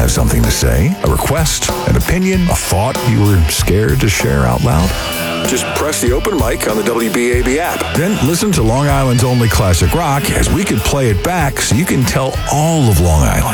have something to say, a request, an opinion, a thought you were scared to share out loud? Just press the open mic on the WBAB app. Then listen to Long Island's only classic rock as we could play it back so you can tell all of Long Island